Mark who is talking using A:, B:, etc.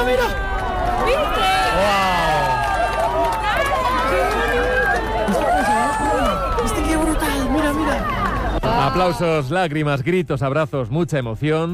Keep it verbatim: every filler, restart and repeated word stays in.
A: mira, mira.
B: ¿Viste?
A: ¡Wow! ¡Este qué brutal! Mira, mira.
C: Aplausos, lágrimas, gritos, abrazos, mucha emoción.